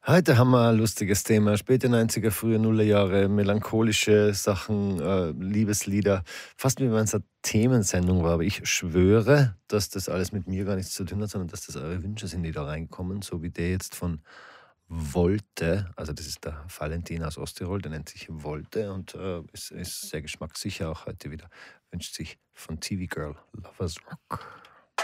Heute haben wir ein lustiges Thema. Späte 90er, frühe Nullerjahre, melancholische Sachen, Liebeslieder. Fast wie wenn es eine Themensendung war. Aber ich schwöre, dass das alles mit mir gar nichts zu tun hat, sondern dass das eure Wünsche sind, die da reinkommen. So wie der jetzt von Wolte. Also das ist der Valentin aus Osttirol, der nennt sich Wolte und ist sehr geschmackssicher auch heute wieder. Wünscht sich von TV Girl Lovers Rock.